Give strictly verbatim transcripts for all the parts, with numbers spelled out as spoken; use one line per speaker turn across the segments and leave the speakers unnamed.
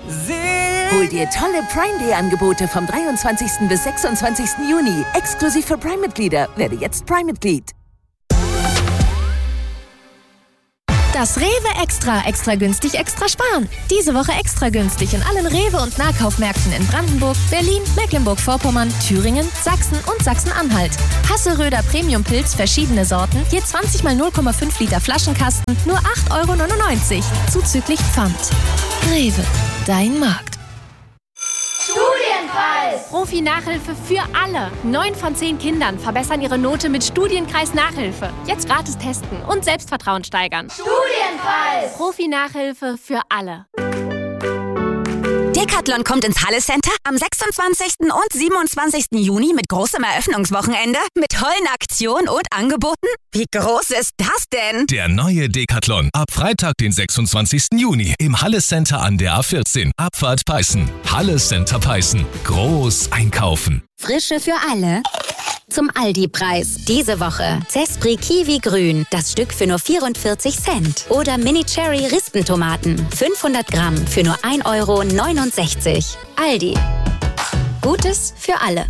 Hol dir tolle Prime Day Angebote vom dreiundzwanzigsten bis sechsundzwanzigsten Juni. Exklusiv für Prime-Mitglieder. Werde jetzt Prime-Mitglied.
Das Rewe Extra. Extra günstig, extra sparen. Diese Woche extra günstig in allen Rewe- und Nahkaufmärkten in Brandenburg, Berlin, Mecklenburg-Vorpommern, Thüringen, Sachsen und Sachsen-Anhalt. Hasseröder Premium-Pilz, verschiedene Sorten, je zwanzig mal null Komma fünf Liter Flaschenkasten, nur acht Euro neunundneunzig. Zuzüglich Pfand. Rewe, dein Markt.
Studienpreis!
Profi-Nachhilfe für alle. Neun von zehn Kindern verbessern ihre Note mit Studienkreis Nachhilfe. Jetzt gratis testen und Selbstvertrauen steigern.
Studienpreis!
Profi-Nachhilfe für alle.
Decathlon kommt ins Halle Center am sechsundzwanzigsten und siebenundzwanzigsten Juni mit großem Eröffnungswochenende, mit tollen Aktionen und Angeboten. Wie groß ist das denn?
Der neue Decathlon. Ab Freitag, den sechsundzwanzigsten Juni im Halle Center an der A vierzehn. Abfahrt Peißen. Halle Center Peißen. Groß einkaufen.
Frische für alle. Zum Aldi-Preis. Diese Woche Zespri Kiwi Grün, das Stück für nur vierundvierzig Cent. Oder Mini Cherry Rispentomaten, fünfhundert Gramm für nur ein Euro neunundsechzig. Aldi. Gutes für alle.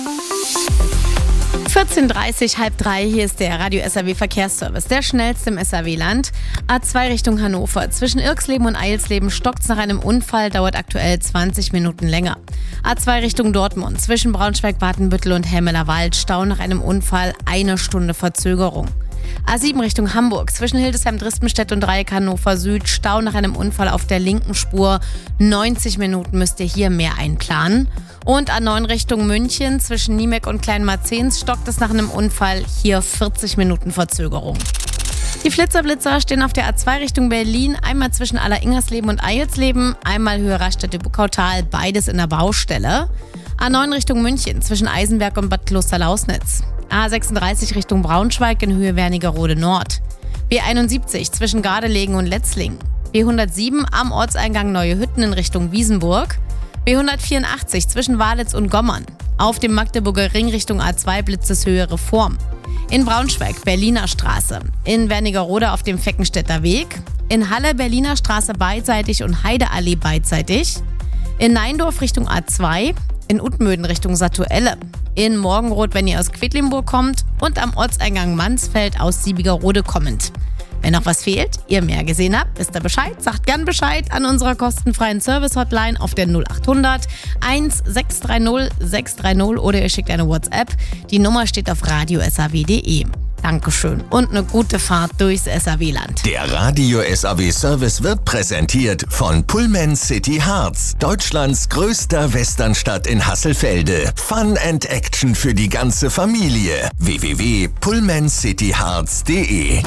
vierzehn Uhr dreißig, halb drei, hier ist der Radio S R W Verkehrsservice, der schnellste im S R W-Land. A zwei Richtung Hannover. Zwischen Irksleben und Eilsleben stockt es nach einem Unfall, dauert aktuell zwanzig Minuten länger. A zwei Richtung Dortmund. Zwischen Braunschweig, Watenbüttel und Helmeler Wald Stau nach einem Unfall, eine Stunde Verzögerung. A sieben Richtung Hamburg. Zwischen Hildesheim, Drispenstedt und Dreieck Hannover Süd Stau nach einem Unfall auf der linken Spur. neunzig Minuten müsst ihr hier mehr einplanen. Und A neun Richtung München. Zwischen Niemeck und Kleinmarzens stockt es nach einem Unfall. Hier vierzig Minuten Verzögerung. Die Flitzer-Blitzer stehen auf der A zwei Richtung Berlin. Einmal zwischen Alleringhersleben und Eilsleben. Einmal Höhe Raststätte-Buckautal. Beides in der Baustelle. A neun Richtung München. Zwischen Eisenberg und Bad Klosterlausnitz. A sechsunddreißig Richtung Braunschweig in Höhe Wernigerode Nord. B einundsiebzig zwischen Gardelegen und Letzlingen. B hundertsieben am Ortseingang Neue Hütten in Richtung Wiesenburg. B hundertvierundachtzig zwischen Walitz und Gommern. Auf dem Magdeburger Ring Richtung A zwei Blitzeshöhe Reform. In Braunschweig Berliner Straße. In Wernigerode auf dem Feckenstädter Weg. In Halle Berliner Straße beidseitig und Heideallee beidseitig. In Neindorf Richtung A zwei. In Utmöden Richtung Satuelle. In Morgenroth, wenn ihr aus Quedlinburg kommt. Und am Ortseingang Mansfeld aus Siebigerode kommend. Wenn noch was fehlt, ihr mehr gesehen habt, wisst ihr Bescheid, sagt gern Bescheid an unserer kostenfreien Service-Hotline auf der null achthundert eins sechs drei null sechs drei null oder ihr schickt eine WhatsApp. Die Nummer steht auf radio s a w punkt de. Dankeschön und eine gute Fahrt durchs S R W-Land.
Der Radio S R W-Service wird präsentiert von Pullman City Harz, Deutschlands größter Westernstadt in Hasselfelde. Fun and Action für die ganze Familie. w w w punkt pullman city harz punkt de.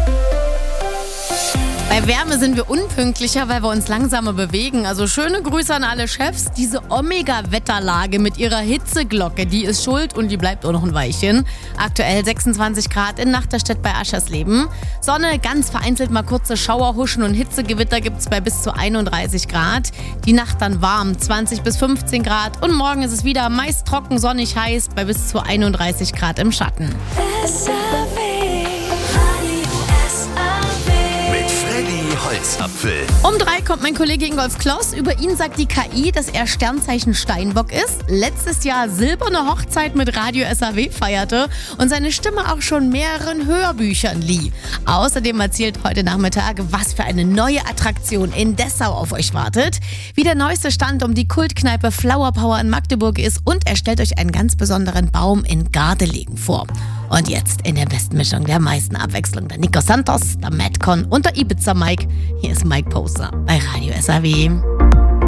Bei Wärme sind wir unpünktlicher, weil wir uns langsamer bewegen. Also schöne Grüße an alle Chefs. Diese Omega-Wetterlage mit ihrer Hitzeglocke, die ist schuld und die bleibt auch noch ein Weilchen. Aktuell sechsundzwanzig Grad in Nachterstedt bei Aschersleben. Sonne, ganz vereinzelt mal kurze Schauerhuschen und Hitzegewitter gibt's bei bis zu einunddreißig Grad. Die Nacht dann warm, zwanzig bis fünfzehn Grad. Und morgen ist es wieder meist trocken, sonnig, heiß bei bis zu einunddreißig Grad im Schatten.
S R W.
Holzapfel.
Um drei kommt mein Kollege Ingolf Kloss. Über ihn sagt die K I, dass er Sternzeichen Steinbock ist, letztes Jahr silberne Hochzeit mit Radio S R W feierte und seine Stimme auch schon mehreren Hörbüchern lieh. Außerdem erzählt heute Nachmittag, was für eine neue Attraktion in Dessau auf euch wartet, wie der neueste Stand um die Kultkneipe Flower Power in Magdeburg ist und er stellt euch einen ganz besonderen Baum in Gardelegen vor. Und jetzt in der besten Mischung der meisten Abwechslung der Nico Santos, der Madcon und der Ibiza Mike. Hier ist Mike Poster bei Radio S R W.